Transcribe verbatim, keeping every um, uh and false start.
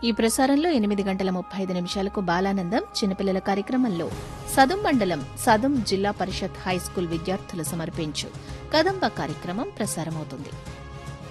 ఈ ప్రసారంలో ఎనిమిది గంటల ముప్పై ఐదు నిమిషాలకు బాలానందం చిన్నపిల్లల కార్యక్రమంలో సదుం మండలం సదుం జిల్లా పరిషత్ హైస్కూల్ విద్యార్థులు సమర్పించు కదంబ కార్యక్రమం ప్రసారమవుతుంది.